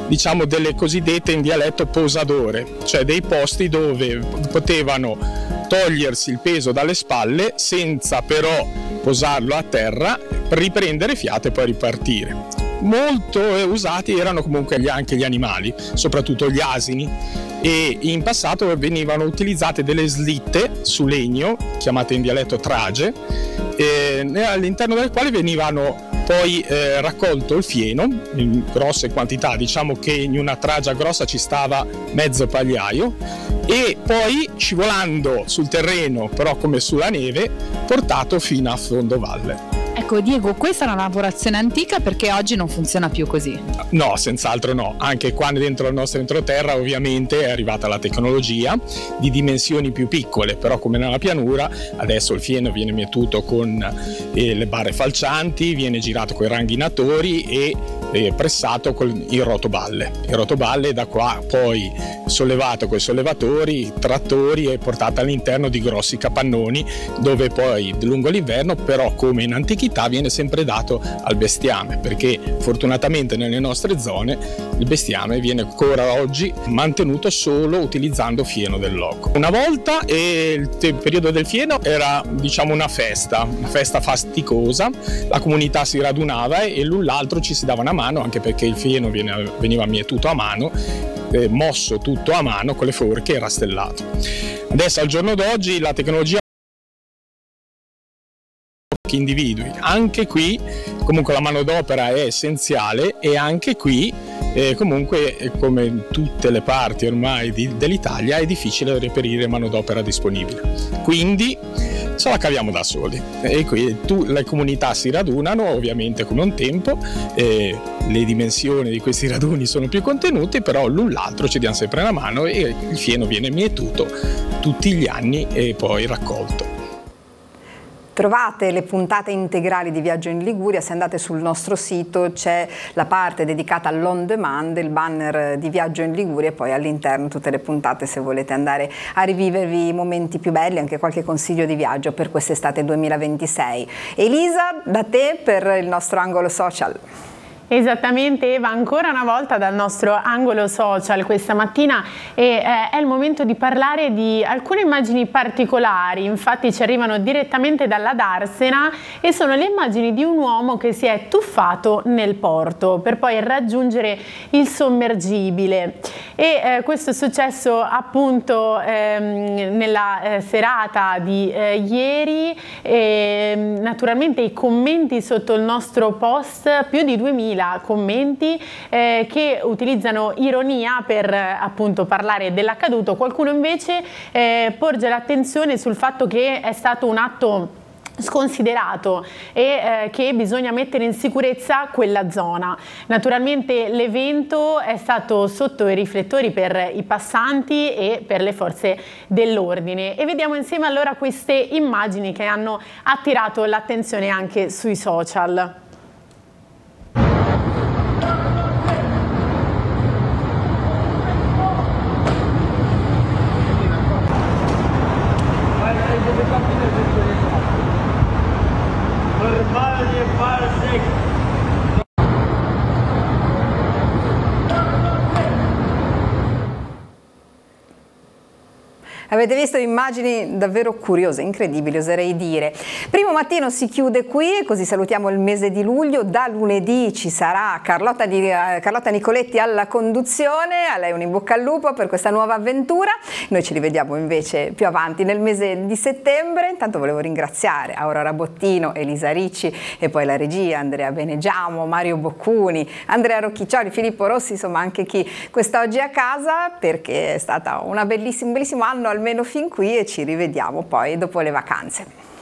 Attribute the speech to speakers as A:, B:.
A: diciamo delle cosiddette in dialetto posadore, cioè dei posti dove potevano togliersi il peso dalle spalle senza però posarlo a terra, riprendere fiato e poi ripartire. Molto usati erano comunque anche gli animali, soprattutto gli asini, e in passato venivano utilizzate delle slitte su legno, chiamate in dialetto trage, all'interno delle quali venivano poi raccolto il fieno in grosse quantità, diciamo che in una tragia grossa ci stava mezzo pagliaio, e poi scivolando sul terreno, però come sulla neve, portato fino a fondovalle.
B: Ecco Diego, questa è una lavorazione antica perché oggi non funziona più così.
A: No, senz'altro no. Anche qua dentro il nostro entroterra ovviamente è arrivata la tecnologia di dimensioni più piccole, però come nella pianura adesso il fieno viene mietuto con le barre falcianti, viene girato con i ranghinatori e pressato con il rotoballe. Il rotoballe da qua poi sollevato con i sollevatori, trattori e portato all'interno di grossi capannoni dove poi lungo l'inverno, però come in antichità, viene sempre dato al bestiame, perché fortunatamente nelle nostre zone il bestiame viene ancora oggi mantenuto solo utilizzando fieno del loco. Una volta il periodo del fieno era diciamo una festa fasticosa, la comunità si radunava e l'un l'altro ci si dava una mano, anche perché il fieno veniva mietuto a mano, mosso tutto a mano con le forche e rastellato. Adesso al giorno d'oggi la tecnologia individui, anche qui comunque la manodopera è essenziale e anche qui comunque come in tutte le parti ormai dell'Italia è difficile reperire manodopera disponibile, quindi ce la caviamo da soli e qui le comunità si radunano ovviamente come un tempo, le dimensioni di questi raduni sono più contenuti, però l'un l'altro ci diamo sempre una mano e il fieno viene mietuto tutti gli anni e poi raccolto.
C: Trovate le puntate integrali di Viaggio in Liguria, se andate sul nostro sito c'è la parte dedicata all'on demand, il banner di Viaggio in Liguria e poi all'interno tutte le puntate se volete andare a rivivervi i momenti più belli, anche qualche consiglio di viaggio per quest'estate 2026. Elisa, da te per il nostro angolo social.
D: Esattamente Eva, ancora una volta dal nostro angolo social questa mattina è il momento di parlare di alcune immagini particolari, infatti ci arrivano direttamente dalla Darsena e sono le immagini di un uomo che si è tuffato nel porto per poi raggiungere il sommergibile e questo è successo appunto nella serata di ieri naturalmente i commenti sotto il nostro post, più di 2000 commenti che utilizzano ironia per appunto parlare dell'accaduto. Qualcuno invece porge l'attenzione sul fatto che è stato un atto sconsiderato e che bisogna mettere in sicurezza quella zona. Naturalmente l'evento è stato sotto i riflettori per i passanti e per le forze dell'ordine e vediamo insieme allora queste immagini che hanno attirato l'attenzione anche sui social.
C: Avete visto immagini davvero curiose, incredibili oserei dire. Primo mattino si chiude qui, così salutiamo il mese di luglio. Da lunedì ci sarà Carlotta Nicoletti alla conduzione, a lei un in bocca al lupo per questa nuova avventura. Noi ci rivediamo invece più avanti nel mese di settembre. Intanto volevo ringraziare Aurora Bottino, Elisa Ricci e poi la regia, Andrea Benegiamo, Mario Boccuni, Andrea Rocchiccioli, Filippo Rossi, insomma anche chi quest'oggi è a casa perché è stato un bellissimo anno almeno fin qui e ci rivediamo poi dopo le vacanze.